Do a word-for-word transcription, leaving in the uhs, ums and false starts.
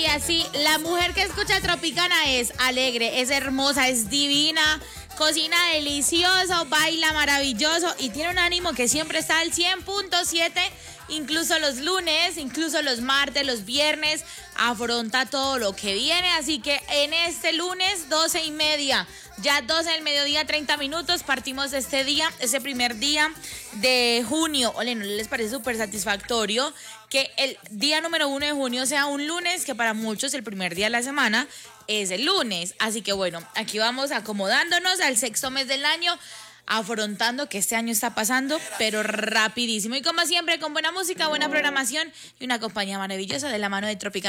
así, la mujer que escucha Tropicana es alegre, es hermosa, es divina, cocina delicioso, baila maravilloso y tiene un ánimo que siempre está al cien punto siete, incluso los lunes, incluso los martes, los viernes, afronta todo lo que viene. Así que en este lunes, doce y media, ya doce del mediodía, treinta minutos, partimos este día, ese primer día de junio. Ole, ¿no les parece súper satisfactorio que el día número uno de junio sea un lunes, que para muchos el primer día de la semana es el lunes? Así que bueno, aquí vamos acomodándonos al sexto mes del año, afrontando que este año está pasando, pero rapidísimo. Y como siempre, con buena música, buena programación y una compañía maravillosa de la mano de Tropicana.